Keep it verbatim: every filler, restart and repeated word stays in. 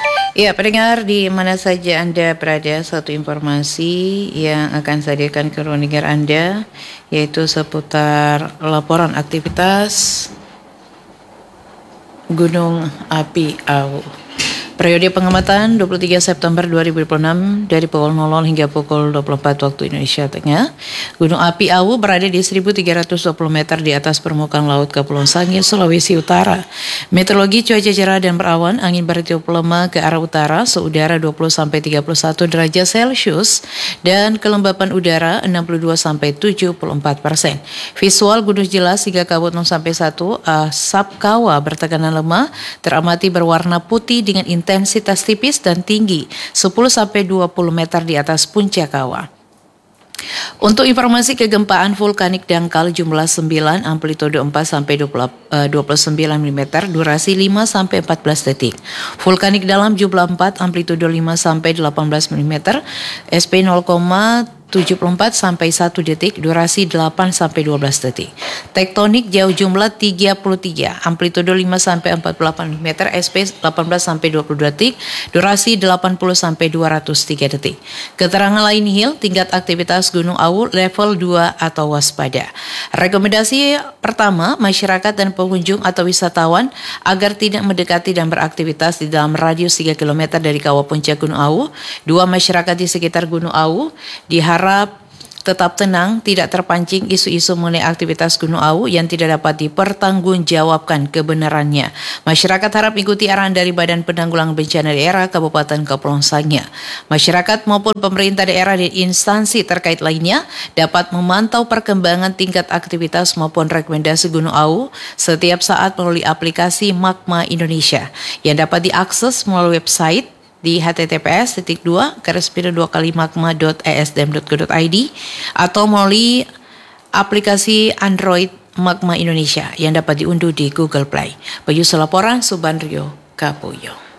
Ya, pendengar di mana saja Anda berada, satu informasi yang akan saya hadirkan ke ruang dengar Anda, yaitu seputar laporan aktivitas Gunung Api Awu. Periode pengamatan dua puluh tiga September dua ribu dua puluh enam dari pukul nol nol hingga pukul dua puluh empat waktu Indonesia Tengah. Gunung Api Awu berada di seribu tiga ratus dua puluh meter di atas permukaan laut Kepulauan Sangihe, Sulawesi Utara. Meteorologi cuaca cerah dan berawan, angin bertiup lemah ke arah utara, suhu udara dua puluh sampai tiga puluh satu derajat Celcius dan kelembapan udara enam puluh dua sampai tujuh puluh empat persen. Visual gunung jelas hingga kabut nol sampai satu, asap kawah bertekanan lemah teramati berwarna putih dengan intensitas tipis dan tinggi sepuluh sampai dua puluh meter di atas puncak kawah. Untuk informasi kegempaan vulkanik dangkal jumlah sembilan, amplitude empat sampai dua puluh sembilan milimeter, durasi lima sampai empat belas detik. Vulkanik dalam jumlah empat, amplitude lima sampai delapan belas milimeter, S P nol koma tujuh puluh empat sampai satu detik, durasi delapan sampai dua belas detik. Tektonik jauh jumlah tiga puluh tiga, amplitude lima sampai empat puluh delapan milimeter, S P delapan belas sampai dua puluh detik, durasi delapan puluh sampai dua ratus tiga detik. Keterangan lain nihil, tingkat aktivitas Gunung Awu level dua atau waspada. Rekomendasi pertama, masyarakat dan pengunjung atau wisatawan agar tidak mendekati dan beraktivitas di dalam radius tiga kilometer dari kawah puncak Gunung Awu. Dua, masyarakat di sekitar Gunung Awu diharapkan harap tetap tenang, tidak terpancing isu-isu mengenai aktivitas Gunung Awu yang tidak dapat dipertanggungjawabkan kebenarannya. Masyarakat harap ikuti arahan dari Badan Penanggulangan Bencana Daerah Kabupaten Kepulauan Sangihe. Masyarakat maupun pemerintah daerah dan instansi terkait lainnya dapat memantau perkembangan tingkat aktivitas maupun rekomendasi Gunung Awu setiap saat melalui aplikasi Magma Indonesia yang dapat diakses melalui website di h t t p s titik dua garis miring dua kali magma dot e s d m dot go dot i d atau melalui aplikasi Android Magma Indonesia yang dapat diunduh di Google Play. Bagi laporan Subandrio Kapuyo.